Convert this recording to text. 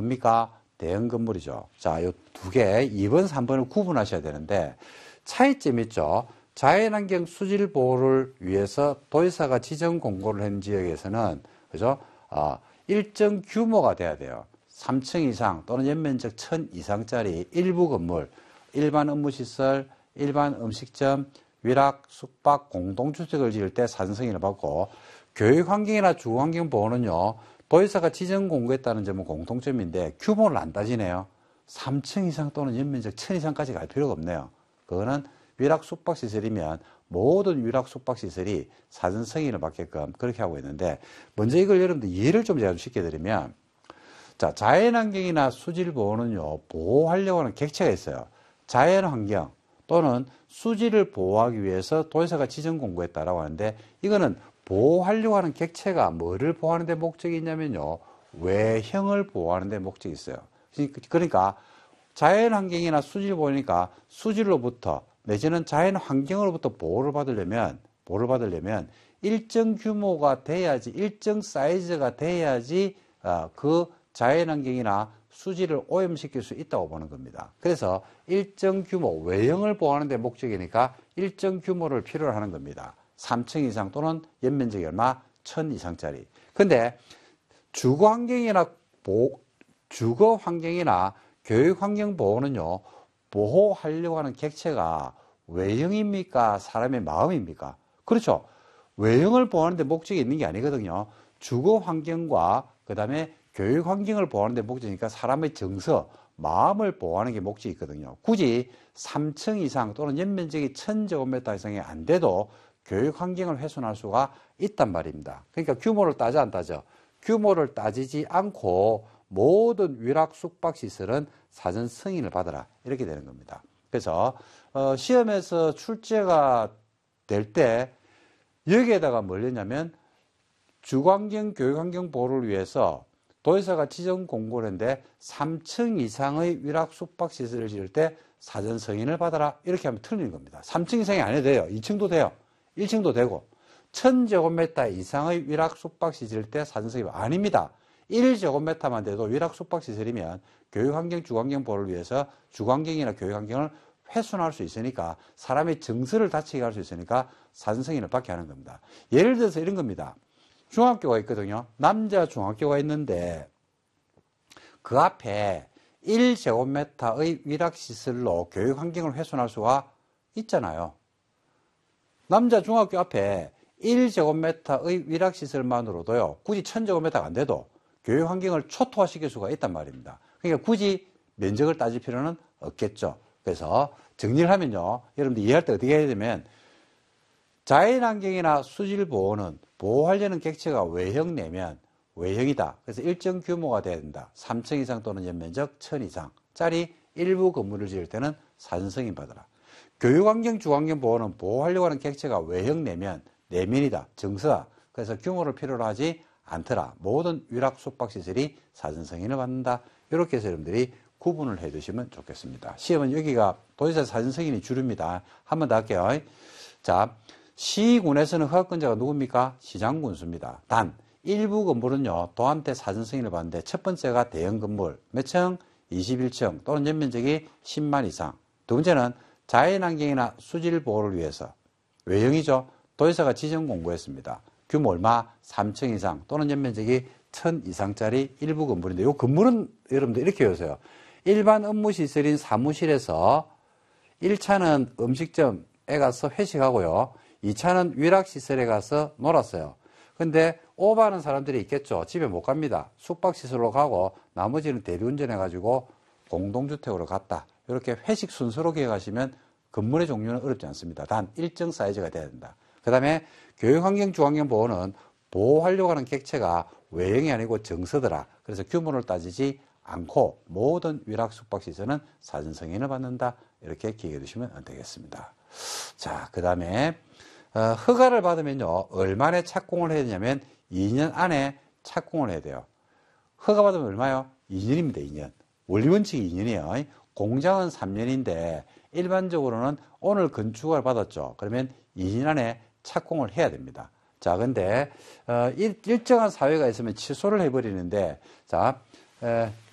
뭡니까? 대형 건물이죠. 자, 요 두 개, 2번, 3번을 구분하셔야 되는데, 차이점 있죠? 자연환경 수질 보호를 위해서 도지사가 지정 공고를 한 지역에서는, 그죠? 일정 규모가 돼야 돼요. 3층 이상 또는 연면적 1000 이상짜리 일부 건물, 일반 업무시설, 일반 음식점, 위락, 숙박, 공동주택을 지을 때 사전승인을 받고, 교육환경이나 주거환경 보호는요, 도지사가 지정 공고했다는 점은 공통점인데 규모를 안 따지네요. 3층 이상 또는 연면적 1000 이상까지 갈 필요가 없네요. 그거는 위락 숙박시설이면 모든 위락 숙박시설이 사전 승인을 받게끔 그렇게 하고 있는데, 먼저 이걸 여러분들 이해를 좀 제가 쉽게 드리면, 자, 자연환경이나 수질보호는요, 보호하려고 하는 객체가 있어요. 자연환경 또는 수질을 보호하기 위해서 도지사가 지정 공고했다라고 하는데, 이거는 보호하려고 하는 객체가 뭐를 보호하는 데 목적이 있냐면요, 외형을 보호하는 데 목적이 있어요. 그러니까 자연환경이나 수질 보호니까 수질로부터 내지는 자연환경으로부터 보호를 받으려면 일정 규모가 돼야지, 일정 사이즈가 돼야지 그 자연환경이나 수질을 오염시킬 수 있다고 보는 겁니다. 그래서 일정 규모, 외형을 보호하는 데 목적이니까 일정 규모를 필요로 하는 겁니다. 3층 이상 또는 연면적이 얼마? 1000 이상짜리. 근데 주거환경이나 교육환경 보호는요, 보호하려고 하는 객체가 외형입니까? 사람의 마음입니까? 그렇죠. 외형을 보호하는 데 목적이 있는 게 아니거든요. 주거환경과 그 다음에 교육환경을 보호하는 데 목적이니까 사람의 정서, 마음을 보호하는 게 목적이 있거든요. 굳이 3층 이상 또는 연면적이 1000제곱미터 이상이 안 돼도 교육환경을 훼손할 수가 있단 말입니다. 그러니까 규모를 따져 안 따져? 규모를 따지지 않고 모든 위락 숙박시설은 사전 승인을 받아라, 이렇게 되는 겁니다. 그래서 시험에서 출제가 될 때 여기에다가 뭘 했냐면, 주거환경, 교육환경 보호를 위해서 도지사가 지정 공고를 했는데 3층 이상의 위락 숙박시설을 지을 때 사전 승인을 받아라, 이렇게 하면 틀린 겁니다. 3층 이상이 안 해도 돼요. 2층도 돼요. 1층도 되고, 1000제곱미터 이상의 위락 숙박시설 때 사전 승인 아닙니다. 1제곱미터만 돼도 위락 숙박시설이면 교육환경, 주거환경 보호를 위해서 주거환경이나 교육환경을 훼손할 수 있으니까, 사람의 정서를 다치게 할 수 있으니까 사전 승인을 받게 하는 겁니다. 예를 들어서 이런 겁니다. 중학교가 있거든요. 남자 중학교가 있는데 그 앞에 1제곱미터의 위락시설로 교육환경을 훼손할 수가 있잖아요. 남자 중학교 앞에 1제곱미터의 위락시설만으로도요, 굳이 1000제곱미터가 안 돼도 교육환경을 초토화시킬 수가 있단 말입니다. 그러니까 굳이 면적을 따질 필요는 없겠죠. 그래서 정리를 하면요, 여러분들 이해할 때 어떻게 해야 되면, 자연환경이나 수질보호는 보호하려는 객체가 외형 내면 외형이다. 그래서 일정 규모가 돼야 된다. 3층 이상 또는 연면적 1000 이상짜리 일부 건물을 지을 때는 사전 승인 받아라. 교육환경, 주거환경 보호는 보호하려고 하는 객체가 외형 내면이다. 정서다. 그래서 규모를 필요로 하지 않더라. 모든 위락 숙박시설이 사전 승인을 받는다. 이렇게 해서 여러분들이 구분을 해 두시면 좋겠습니다. 시험은 여기가 도지사 사전 승인이 주류입니다. 한 번 더 할게요. 자, 시군에서는 허가권자가 누굽니까? 시장군수입니다. 단 일부 건물은요, 도한테 사전 승인을 받는데, 첫 번째가 대형 건물, 몇 층? 21층 또는 연면적이 10만 이상. 두 번째는 자연환경이나 수질 보호를 위해서 외형이죠. 도지사가 지정 공고했습니다. 규모 얼마? 3층 이상 또는 연면적이 1000 이상짜리 일부 건물인데, 이 건물은 여러분들 이렇게 외우세요. 일반 업무시설인 사무실에서 1차는 음식점에 가서 회식하고요, 2차는 위락시설에 가서 놀았어요. 근데 오버하는 사람들이 있겠죠. 집에 못 갑니다. 숙박시설로 가고 나머지는 대리운전해가지고 공동주택으로 갔다. 이렇게 회식 순서로 기억하시면 건물의 종류는 어렵지 않습니다. 단 일정 사이즈가 돼야 된다. 그 다음에 교육환경, 주거환경 보호는 보호하려고 하는 객체가 외형이 아니고 정서더라. 그래서 규모를 따지지 않고 모든 위락 숙박시설은 사전 승인을 받는다. 이렇게 기억해 두시면 되겠습니다. 자, 그 다음에 허가를 받으면요, 얼마나 착공을 해야 되냐면 2년 안에 착공을 해야 돼요. 허가 받으면 얼마요? 2년입니다. 2년. 원리원칙이 2년이에요. 공장은 3년인데 일반적으로는 오늘 건축을 받았죠. 그러면 2년 안에 착공을 해야 됩니다. 자, 근데 일정한 사유가 있으면 취소를 해버리는데, 자,